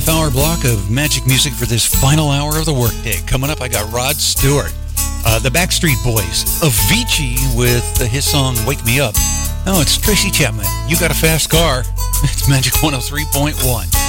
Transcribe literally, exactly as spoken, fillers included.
Hour block of magic music for this final hour of the workday. Coming up, I got Rod Stewart, uh, the Backstreet Boys, Avicii with uh, his song Wake Me Up. Oh, it's Tracy Chapman. You Got a Fast Car. It's Magic one oh three point one.